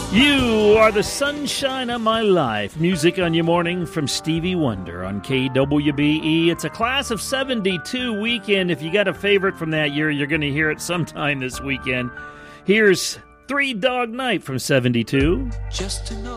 You are the sunshine of my life. Music on your morning from Stevie Wonder on KWBE. It's a class of 72 weekend. If you got a favorite from that year, you're going to hear it sometime this weekend. Here's Three Dog Night from 72. Just to know